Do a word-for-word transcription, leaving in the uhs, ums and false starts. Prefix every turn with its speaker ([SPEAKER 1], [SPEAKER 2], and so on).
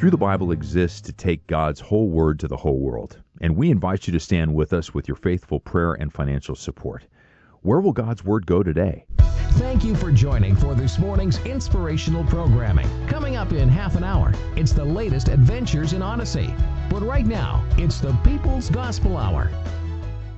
[SPEAKER 1] Through the Bible exists to take God's whole word to the whole world, and we invite you to stand with us with your faithful prayer and financial support. Where will God's word go today?
[SPEAKER 2] Thank you for joining for this morning's inspirational programming. Coming up in half an hour, it's the latest adventures in Odyssey. But right now, it's the People's Gospel Hour.